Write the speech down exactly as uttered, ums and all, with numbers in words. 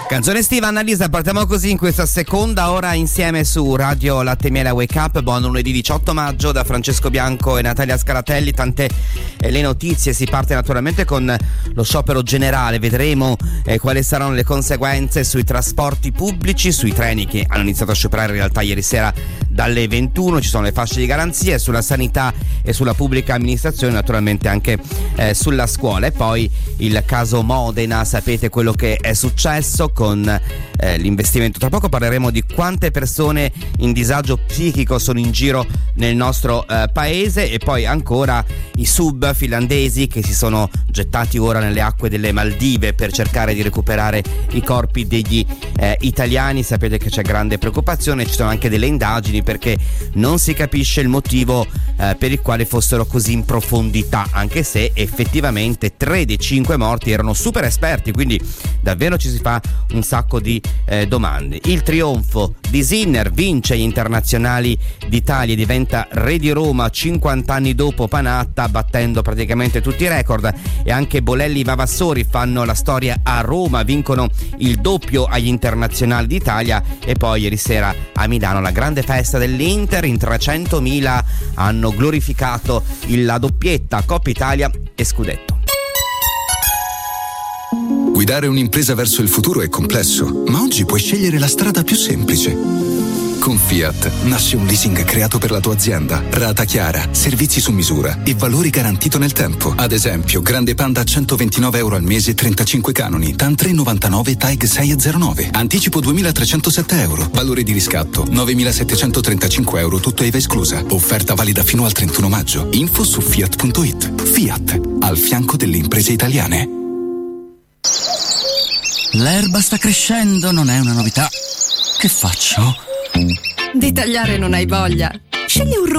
Canzone estiva, Annalisa, partiamo così in questa seconda ora insieme su Radio Latte Miele Wake Up. Buon lunedì diciotto maggio da Francesco Bianco e Natalia Scaratelli. Tante eh, le notizie, si parte naturalmente con lo sciopero generale, vedremo eh, quali saranno le conseguenze sui trasporti pubblici, sui treni che hanno iniziato a scioperare in realtà ieri sera dalle ventuno, ci sono le fasce di garanzia, sulla sanità e sulla pubblica amministrazione, naturalmente anche eh, sulla scuola. E poi il caso Modena, sapete quello che è successo con eh, l'investimento. Tra poco parleremo di quante persone in disagio psichico sono in giro nel nostro eh, paese, e poi ancora i sub finlandesi che si sono gettati ora nelle acque delle Maldive per cercare di recuperare i corpi degli eh, italiani. Sapete che c'è grande preoccupazione, ci sono anche delle indagini perché non si capisce il motivo eh, per il quale fossero così in profondità, anche se effettivamente tre dei cinque morti erano super esperti, quindi davvero ci si fa un sacco di eh, domande. Il trionfo di Sinner, vince gli internazionali d'Italia e diventa re di Roma cinquanta anni dopo Panatta, battendo praticamente tutti i record, e anche Bolelli e Vavassori fanno la storia a Roma, vincono il doppio agli internazionali d'Italia. E poi ieri sera a Milano la grande festa dell'Inter, in trecentomila hanno glorificato la doppietta Coppa Italia e Scudetto. Guidare un'impresa verso il futuro è complesso, ma oggi puoi scegliere la strada più semplice. Con Fiat nasce un leasing creato per la tua azienda, rata chiara, servizi su misura e valori garantito nel tempo. Ad esempio, Grande Panda a centoventinove euro al mese, trentacinque canoni, TAN tre virgola novantanove, T A G sei virgola zero nove, anticipo duemilatrecentosette euro, valore di riscatto novemilasettecentotrentacinque euro, tutto I V A esclusa. Offerta valida fino al trentuno maggio. Info su fiat punto it. Fiat, al fianco delle imprese italiane. L'erba sta crescendo, non è una novità. Che faccio? Di tagliare non hai voglia? Scegli un